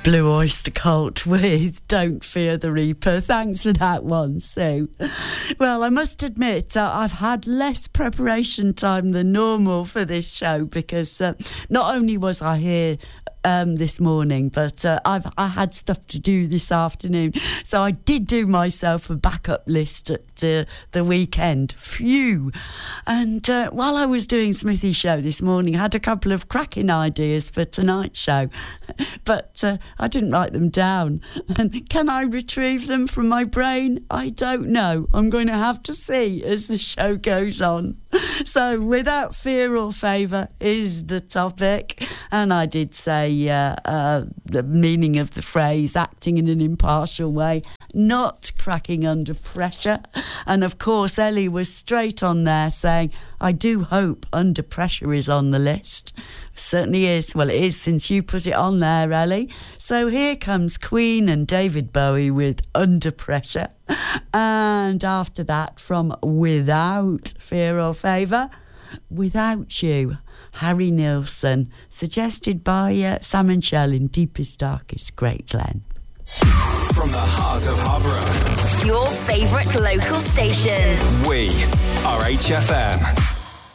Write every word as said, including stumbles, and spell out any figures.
Blue Oyster Cult with Don't Fear the Reaper. Thanks for that one, Sue. Well, I must admit, uh, I've had less preparation time than normal for this show because uh, not only was I here Um, this morning, but uh, I've I had stuff to do this afternoon, so I did do myself a backup list at uh, the weekend. Phew! And uh, while I was doing Smithy's show this morning, I had a couple of cracking ideas for tonight's show, but uh, I didn't write them down. And can I retrieve them from my brain? I don't know. I'm going to have to see as the show goes on. So, without fear or favour is the topic, and I did say uh, uh, the meaning of the phrase, acting in an impartial way, not cracking under pressure. And of course, Ellie was straight on there saying, I do hope Under Pressure is on the list. Certainly is. Well, it is since you put it on there, Ellie. So here comes Queen and David Bowie with Under Pressure. And after that, from Without Fear or Favour, Without You, Harry Nilsson, suggested by uh, Sam and Shell in Deepest Darkest Great Glen. From the heart of Harborough, your favourite local station. We are H F M.